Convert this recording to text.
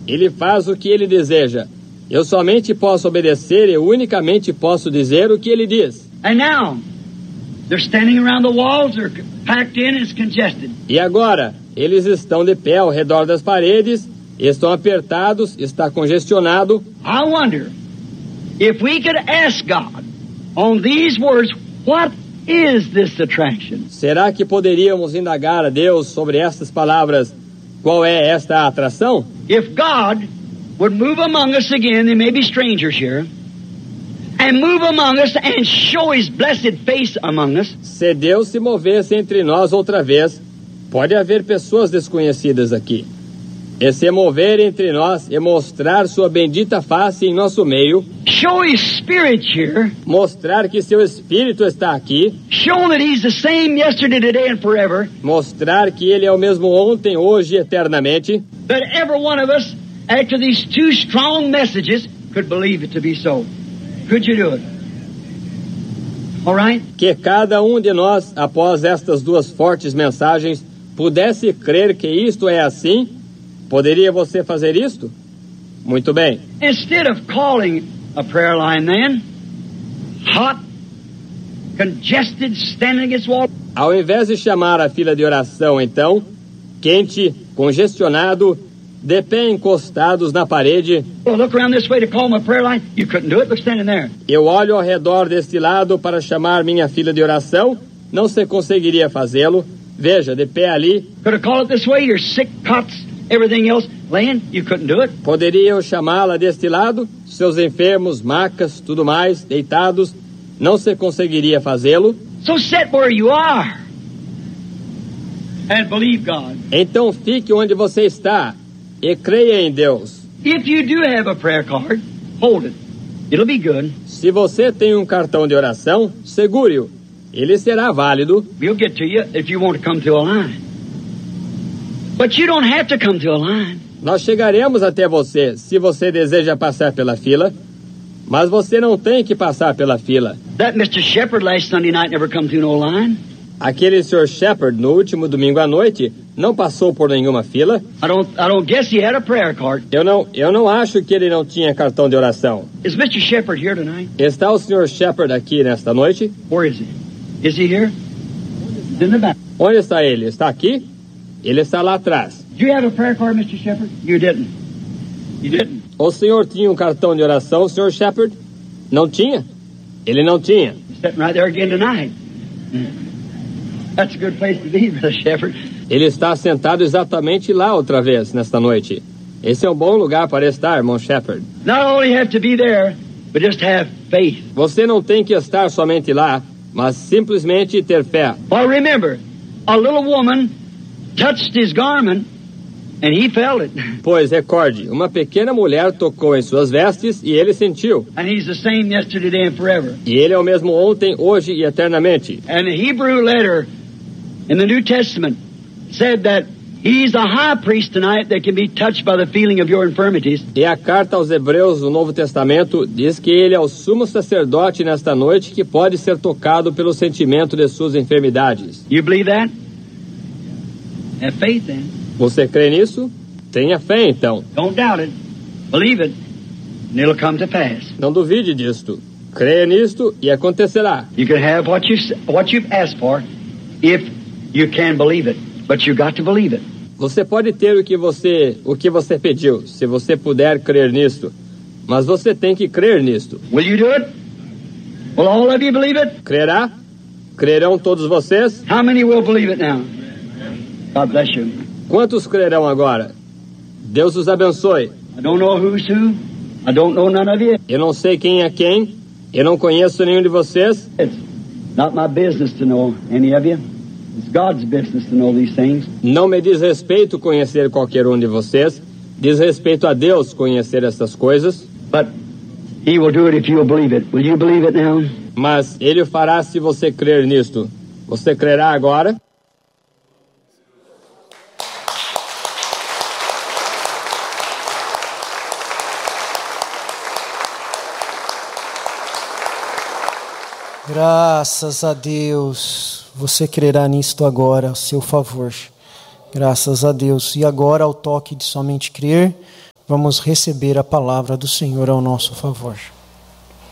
Ele faz o que ele deseja. Eu somente posso obedecer e unicamente posso dizer o que ele diz. And now, they're standing around the walls, they're packed in, it's congested. E agora, eles estão de pé ao redor das paredes, estão apertados, está congestionado. I wonder if we could ask God on these words, what is this attraction? Será que poderíamos indagar a Deus sobre estas palavras? Qual é esta atração? If God would move among us again, there may be strangers here, and move among us and show His blessed face among us. Se Deus se movesse entre nós outra vez, pode haver pessoas desconhecidas aqui. E se mover entre nós e mostrar sua bendita face em nosso meio, show His Spirit here, mostrar que seu Espírito está aqui, show that He's the same yesterday, today and forever, mostrar que Ele é o mesmo ontem, hoje e eternamente, that every one of us, after these two strong messages, could believe it to be so. Could you do it? All right? Que cada um de nós, após estas duas fortes mensagens, pudesse crer que isto é assim. Poderia você fazer isto? Muito bem. Instead of calling a prayer line then, hot, congested, standing against wall. Ao invés de chamar a fila de oração, então, quente, congestionado, de pé encostados na parede. Well, look around this way to call my prayer line. You couldn't do it. Look standing there. Eu olho ao redor deste lado para chamar minha fila de oração. Não se conseguiria fazê-lo. Veja, de pé ali. Could have called it this way. Your sick cots, everything else laying. You couldn't do it. Poderia eu chamá-la deste lado? Seus enfermos, macas, tudo mais, deitados. Não se conseguiria fazê-lo. So sit where you are and believe God. Então fique onde você está e creia em Deus. If you do have a prayer card, hold it. It'll be good. Se você tem um cartão de oração, segure-o. Ele será válido. We'll get to you if you want to come to a line. But you don't have to come to a line. Nós chegaremos até você se você deseja passar pela fila, mas você não tem que passar pela fila. That Mr. Shepherd last Sunday night never come to no line. Aquele Sr. Shepherd no último domingo à noite não passou por nenhuma fila. I don't guess he had a prayer card. Eu não acho que ele não tinha cartão de oração. Is Mr. Shepherd here tonight? Está o Sr. Shepherd aqui nesta noite? Where is he? Is he here? He's in the back. Onde está ele? Está aqui? Ele está lá atrás. Do you have a prayer card, Mr. Shepherd? You didn't. You didn't. O senhor tinha um cartão de oração, Sr. Shepherd? Não tinha? Ele não tinha. He's sitting right there again tonight. That's a good place to be, Brother Shepherd. Ele está sentado exatamente lá outra vez, nesta noite. Esse é um bom lugar para estar, irmão Shepherd. Not only have to be there, but just have faith. Você não tem que estar somente lá, mas simplesmente ter fé. Well, remember, a little woman touched his garment, and he felt it. Pois, recorde, uma pequena mulher tocou em suas vestes e ele sentiu. And he's the same yesterday, today, and forever. E ele é o mesmo ontem, hoje e eternamente. And the Hebrew letter in the New Testament said that he's a high priest tonight that can be touched by the feeling of your infirmities. E a carta aos Hebreus do Novo Testamento diz que ele é o sumo sacerdote nesta noite que pode ser tocado pelo sentimento de suas enfermidades. You believe that? Have faith then. Você crê nisso? Tenha fé então. Don't doubt it. Believe it, and it'll come to pass. Não duvide disto. Creia nisto e acontecerá. You can have what you've asked for if you can believe it, but you got to believe it. Você pode ter o que você pediu, se você puder crer nisto. Mas você tem que crer nisto. Will you do it? Will all of you believe it? Crerá? Crerão todos vocês? How many will believe it now? God bless you. Quantos crerão agora? Deus os abençoe. I don't know who's who. I don't know none of you. Eu não sei quem é quem. Eu não conheço nenhum de vocês. It's not my business to know any of you. It's God's business to know these things. Não me diz respeito conhecer qualquer um de vocês. Diz respeito a Deus conhecer essas coisas. But He will do it if you will believe it. Will you believe it now? Mas Ele o fará se você crer nisto. Você crerá agora? Graças a Deus, você crerá nisto agora, a seu favor. Graças a Deus. E agora, ao toque de somente crer, Vamos receber a palavra do Senhor ao nosso favor.